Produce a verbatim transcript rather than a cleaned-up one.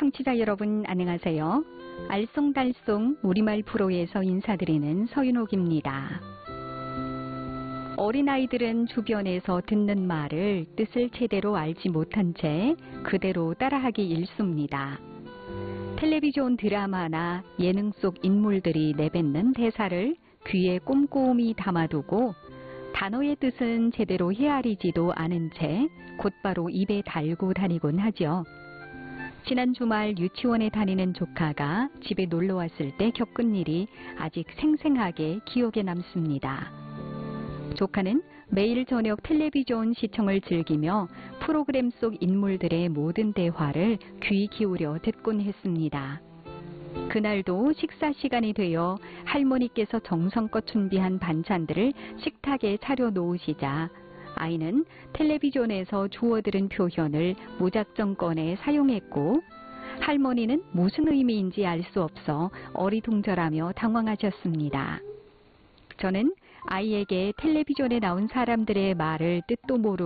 청취자 여러분 안녕하세요. 알쏭달쏭 우리말 프로에서 인사드리는 서윤옥입니다. 어린아이들은 주변에서 듣는 말을 뜻을 제대로 알지 못한 채 그대로 따라하기 일쑤입니다. 텔레비전 드라마나 예능 속 인물들이 내뱉는 대사를 귀에 꼼꼼히 담아두고 단어의 뜻은 제대로 헤아리지도 않은 채 곧바로 입에 달고 다니곤 하죠. 지난 주말 유치원에 다니는 조카가 집에 놀러 왔을 때 겪은 일이 아직 생생하게 기억에 남습니다. 조카는 매일 저녁 텔레비전 시청을 즐기며 프로그램 속 인물들의 모든 대화를 귀 기울여 듣곤 했습니다. 그날도 식사 시간이 되어 할머니께서 정성껏 준비한 반찬들을 식탁에 차려 놓으시자 아이는 텔레비전에서 주워들은 표현을 무작정 꺼내 사용했고 할머니는 무슨 의미인지 알 수 없어 어리둥절하며 당황하셨습니다. 저는 아이에게 텔레비전에 나온 사람들의 말을 뜻도 모르고